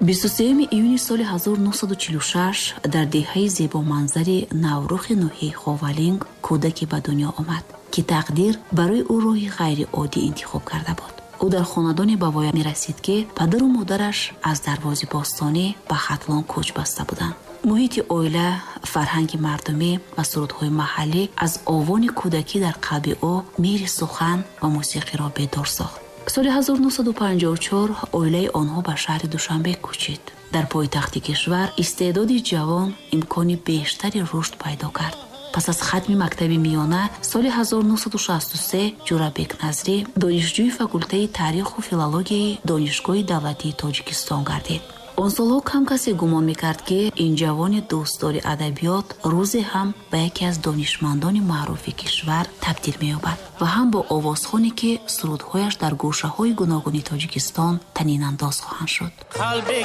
23 июни соли 1946 дар деҳаи зебоманзари Наврухи Нуҳи Ховалинг кӯдаке ба дунё омад, ки тақдир барои ӯ роҳи ғайриоддӣ интихоб карда буд. ӯ дар хонадоне ба воя мерасид, ки падару модараш аз дарвози бостонӣ ба Хатлон кӯч баста буданд. муҳити оила, фарҳанги мардумӣ ва сурудҳои маҳаллӣ аз овони кӯдакӣ дар қалби ӯ мейли сухан ва мусиқиро бедор сохт. соли 1954 оилаи онҳо ба шаҳри Душанбе кӯчид. дар пойтахти кишвар истеъдоди ҷавон имкони бештари рушд пайдо кард. пас аз хатми мактаби миёна соли 1963 Ҷурабек Назрӣ донишҷӯи факултаи таъриху филологияи Донишгоҳи давлатии Тоҷикистон гардид. он солҳо кам касе гумон мекард, ки ин ҷавони дӯстдори адабиёт рӯзе ҳам ба яке аз донишмандони маъруфи кишвар табдил меёбад ва ҳам бо овозхоне, ки сурудҳояш дар гӯшаҳои гуногуни Тоҷикистон танинандоз хоҳанд шуд.